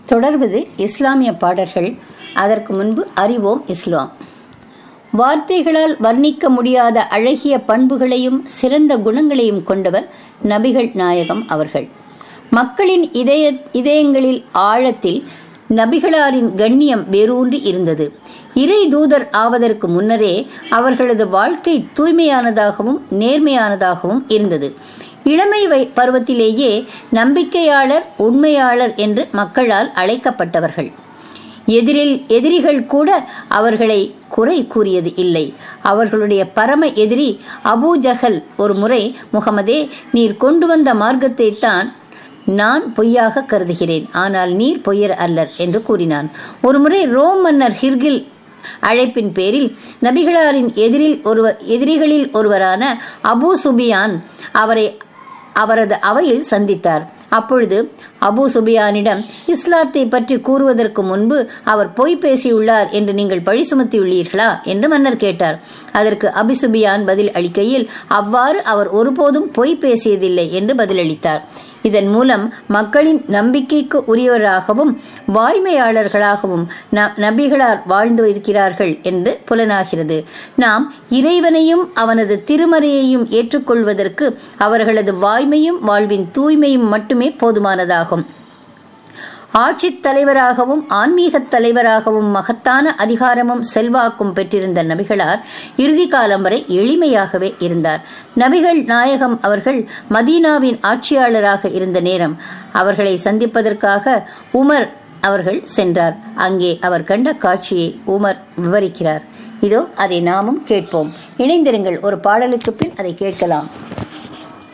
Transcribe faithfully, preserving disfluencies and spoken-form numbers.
தொடர்வது இஸ்லாமிய பாடல்கள். அதற்கு முன்பு அறிவோம் இஸ்லாம். வார்த்தைகளால் வர்ணிக்க முடியாத அழகிய பண்புகளையும் சிறந்த குணங்களையும் கொண்டவர் நபிகள் நாயகம் அவர்கள். மக்களின் இதய இதயங்களில் ஆழத்தில் நபிகளாரின் கண்ணியம் வேரூன்றி இருந்தது. இறை தூதர் ஆவதற்கு முன்னரே அவர்களது வாழ்க்கை தூய்மையானதாகவும் நேர்மையானதாகவும் இருந்தது. இளமை பருவத்திலேயே நம்பிக்கையாளர், உண்மையாளர் என்று மக்களால் அழைக்கப்பட்டவர்கள். எதிரில் எதிரிகள் கூட அவர்களை குறை கூறியது இல்லை. அவர்களுடைய பரம எதிரி அபூ ஜஹல் ஒரு முறை, முகமதே, நீர் கொண்டு வந்த மார்க்கத்தை தான் நான் பொய்யாக கருதுகிறேன், ஆனால் நீர் பொய்யர் அல்லர் என்று கூறினான். ஒருமுறை ரோம் மன்னர் ஹிர்கில் அழைப்பின் பேரில் நபிகளாரின் எதிரில் ஒருவர் எதிரிகளில் ஒருவரான அபூ சுபியான் அவரை அவரது அவையில் சந்தித்தார். அப்பொழுது அபூ சுபியானிடம், இஸ்லாத்தை பற்றி கூறுவதற்கு முன்பு அவர் பொய் பேசியுள்ளார் என்று நீங்கள் பழி சுமத்தியுள்ளீர்களா என்று மன்னர் கேட்டார். அதற்கு அபி சுபியான் பதில் அளிக்கையில், அவ்வாறு அவர் ஒருபோதும் பொய் பேசியதில்லை என்று பதிலளித்தார். இதன் மூலம் மக்களின் நம்பிக்கைக்கு உரியவராகவும் வாய்மையாளர்களாகவும் நபிகளார் வாழ்ந்து இருக்கிறார்கள் என்று புலனாகிறது. நாம் இறைவனையும் அவனது திருமறையையும் ஏற்றுக்கொள்வதற்கு அவர்களது வாய்மையும் வாழ்வின் தூய்மையும் மட்டுமே போதுமானதாகும். ஆட்சித் தலைவராகவும் ஆன்மீகத் தலைவராகவும் மகத்தான அதிகாரமும் செல்வாக்கும் பெற்றிருந்த நபிகளார் இறுதி காலம் வரை எளிமையாகவே இருந்தார். நபிகள் நாயகம் அவர்கள் மதீனாவின் ஆட்சியாளராக இருந்த நேரம் அவர்களை சந்திப்பதற்காக உமர் அவர்கள் சென்றார். அங்கே அவர் கண்ட காட்சியை உமர் விவரிக்கிறார். இதோ அதை நாமும் கேட்போம். இணைந்திருங்கள். ஒரு பாடலுக்கு பின் அதை கேட்கலாம்.